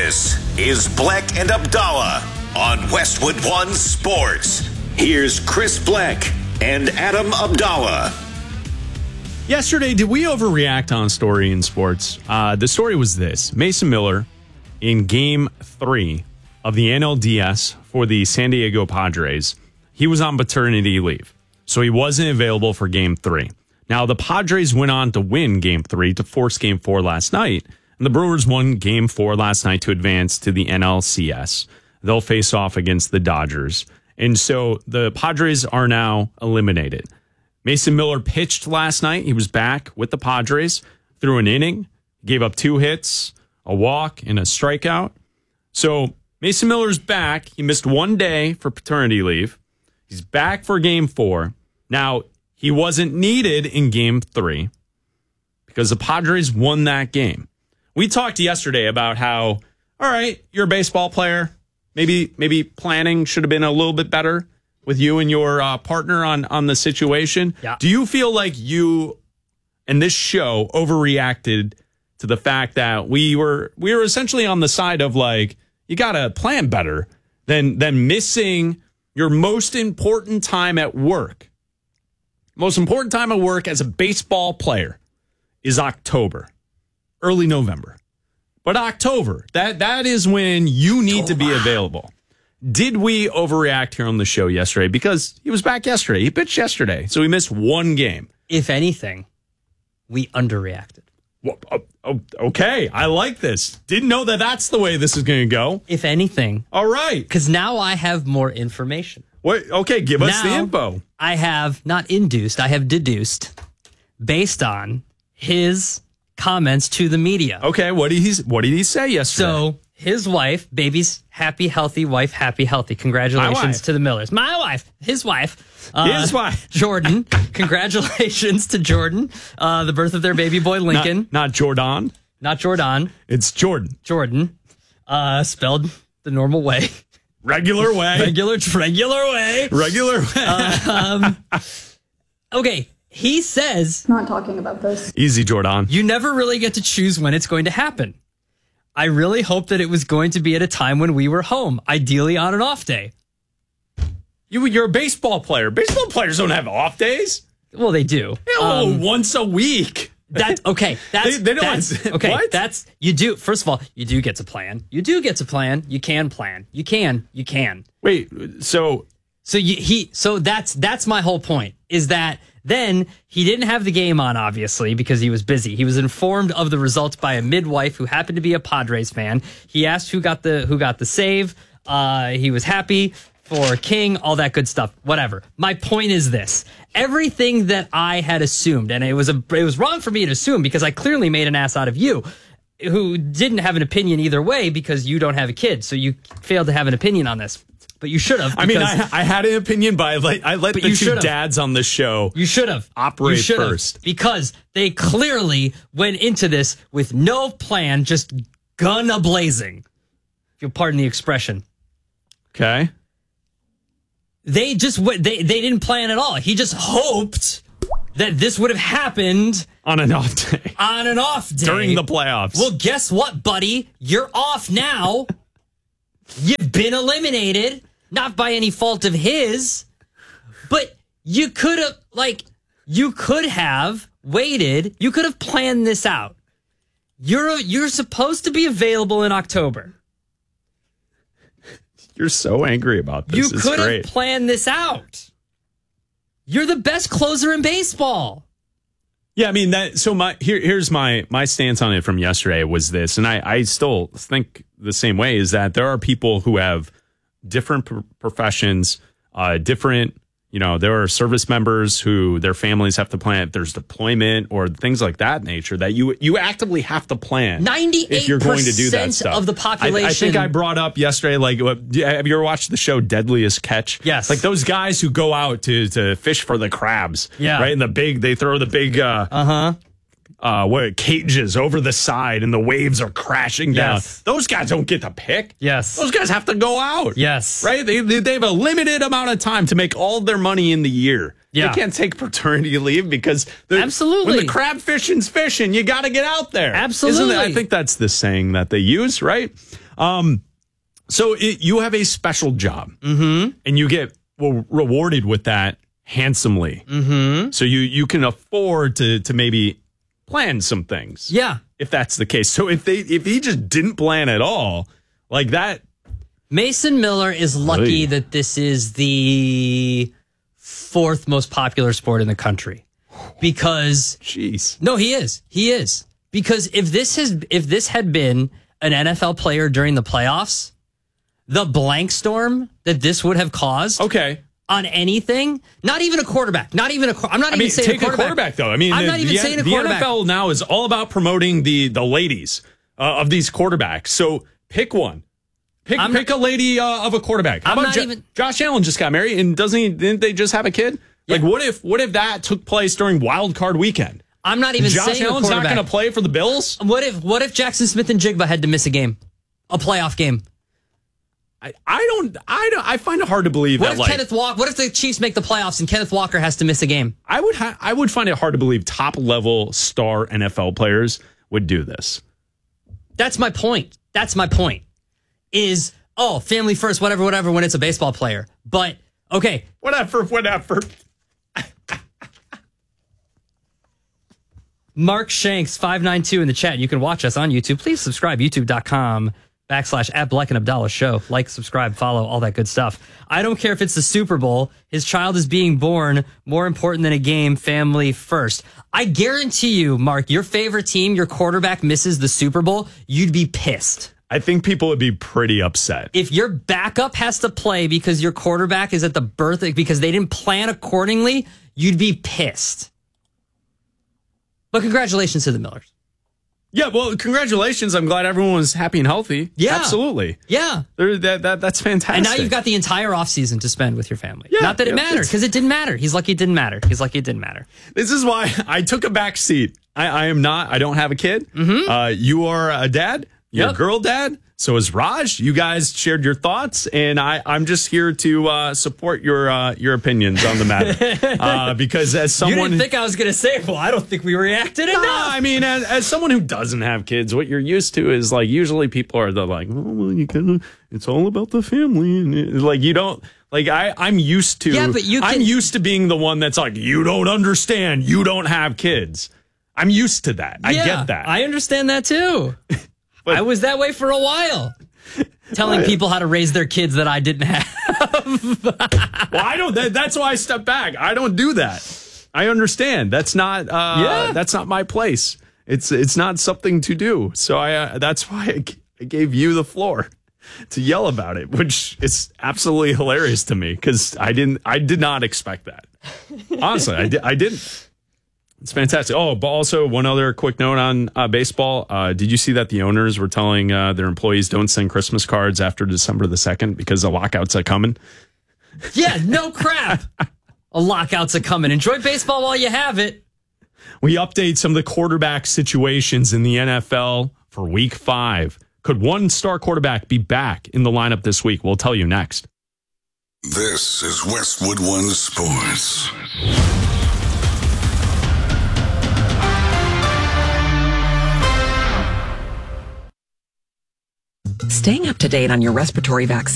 This is Bleck and Abdallah on Westwood One Sports. Here's Chris Bleck and Adam Abdallah. Yesterday, did we overreact on a story in sports? The story was this. Mason Miller in Game 3 of the NLDS for the San Diego Padres, he was on paternity leave, so he wasn't available for Game 3. Now, the Padres went on to win Game 3 to force Game 4 last night, and the Brewers won Game 4 last night to advance to the NLCS. They'll face off against the Dodgers. And so the Padres are now eliminated. Mason Miller pitched last night. He was back with the Padres, threw an inning, gave up 2 hits, a walk, and a strikeout. So Mason Miller's back. He missed 1 day for paternity leave. He's back for Game 4. Now, he wasn't needed in Game 3 because the Padres won that game. We talked yesterday about how, all right, you're a baseball player. Maybe planning should have been a little bit better with you and your partner on the situation. Yeah. Do you feel like you and this show overreacted to the fact that we were essentially on the side of like, you got to plan better than missing your most important time at work? Most important time at work as a baseball player is October, early November. But October, that is when you need to be available. Did we overreact here on the show yesterday? Because he was back yesterday. He pitched yesterday, so he missed 1 game. If anything, we underreacted. Well, okay, I like this. Didn't know that's the way this is going to go. If anything. All right. Because now I have more information. Wait, okay, give us the info. I have not induced, I have deduced based on his comments to the media. Okay, what did he say yesterday? So his wife, baby's happy, healthy, wife, happy, healthy. Congratulations to the Millers. My wife, his wife. His wife. Jordan. Congratulations to Jordan. The birth of their baby boy, Lincoln. Not Jordan. Not Jordan. It's Jordan. Jordan. Spelled the normal way. Regular way. Regular way. Regular way. Okay. He says, not talking about this. Easy, Jordan. You never really get to choose when it's going to happen. I really hope that it was going to be at a time when we were home, ideally on an off day. You're a baseball player. Baseball players don't have off days. Well, they do. Once a week. That's okay. They don't. That's okay. What? That's you do. First of all, you do get to plan. You do get to plan. You can plan. You can. Wait. So that's my whole point. Is that then he didn't have the game on, obviously, because he was busy. He was informed of the results by a midwife who happened to be a Padres fan. He asked who got the save. He was happy for King, all that good stuff. Whatever. My point is this. Everything that I had assumed, and it was wrong for me to assume because I clearly made an ass out of you, who didn't have an opinion either way because you don't have a kid. So you failed to have an opinion on this. But you should have. I mean, I had an opinion, but I let the two dads on the show. You should have operate first because they clearly went into this with no plan, just gun a blazing. If you'll pardon the expression. Okay. They didn't plan at all. He just hoped that this would have happened on an off day. During the playoffs. Well, guess what, buddy? You're off now. You've been eliminated. Not by any fault of his, but you could have waited. You could have planned this out. You're supposed to be available in October. You're so angry about this. You could have planned this out. You're the best closer in baseball. Yeah, I mean here's my stance on it from yesterday was this, and I still think the same way, is that there are people who have different professions, different, there are service members who their families have to plan if there's deployment or things like that nature that you actively have to plan 98% if you're going to do that stuff. Of the population. I think I brought up yesterday, have you ever watched the show Deadliest Catch? Yes. Like those guys who go out to fish for the crabs. Yeah. Right? And they throw the big cages over the side and the waves are crashing down. Yes. Those guys don't get to pick. Yes. Those guys have to go out. Yes. Right? They have a limited amount of time to make all their money in the year. Yeah. They can't take paternity leave because absolutely, when the crab fishing's fishing, you got to get out there. Absolutely. I think that's the saying that they use, right? So you have a special job, and you get rewarded with that handsomely. So you can afford to maybe plan some things. Yeah. If that's the case. So if he just didn't plan at all, like that. Mason Miller is lucky that this is the 4th most popular sport in the country. Because jeez. No, he is. He is. Because if this had been an NFL player during the playoffs, the blank storm that this would have caused on anything, not even a quarterback, not even I'm not even saying take a quarterback though. I mean, I'm not even saying a quarterback. The NFL now is all about promoting the ladies of these quarterbacks. So pick one. Pick a lady of a quarterback. How about Josh Allen just got married and didn't they just have a kid? Yeah. Like what if that took place during Wild Card weekend? I'm not even Josh saying Allen's not going to play for the Bills. What if Jackson Smith and Jigba had to miss a game, a playoff game? I find it hard to believe what if the Chiefs make the playoffs and Kenneth Walker has to miss a game? I would find it hard to believe top level star NFL players would do this. That's my point. Is family first, whatever when it's a baseball player. But okay, whatever. Mark Shanks 592 in the chat. You can watch us on YouTube. Please subscribe, youtube.com/@Bleck and Abdallah show. Like, subscribe, follow, all that good stuff. I don't care if it's the Super Bowl. His child is being born. More important than a game, family first. I guarantee you, Mark, your favorite team, your quarterback misses the Super Bowl, you'd be pissed. I think people would be pretty upset. If your backup has to play because your quarterback is at the birth, because they didn't plan accordingly, you'd be pissed. But congratulations to the Millers. Yeah, well, congratulations. I'm glad everyone was happy and healthy. Yeah. Absolutely. Yeah. That's fantastic. And now you've got the entire offseason to spend with your family. Yeah, not that it mattered, because it didn't matter. He's lucky it didn't matter. This is why I took a back seat. I don't have a kid. You are a dad. You're a girl dad. So is Raj. You guys shared your thoughts, and I'm just here to support your opinions on the matter. Because as someone, you didn't think I was going to say, well, I don't think we reacted enough. I mean, as someone who doesn't have kids, what you're used to is like usually people are well, it's all about the family, and like you don't. Like I'm used to. Yeah, but I'm used to being the one that's like, you don't understand. You don't have kids. I'm used to that. I get that. I understand that too. But I was that way for a while, telling people how to raise their kids that I didn't have. Well, I don't. That's why I stepped back. I don't do that. I understand. That's not. That's not my place. It's not something to do. So that's why I gave you the floor to yell about it, which is absolutely hilarious to me because I did not expect that. Honestly, I didn't. It's fantastic. Oh, but also one other quick note on baseball. Did you see that the owners were telling their employees don't send Christmas cards after December the 2nd because the lockouts are coming? Yeah, no crap. A lockout's a coming. Enjoy baseball while you have it. We update some of the quarterback situations in the NFL for Week 5. Could one star quarterback be back in the lineup this week? We'll tell you next. This is Westwood One Sports. Staying up to date on your respiratory vaccine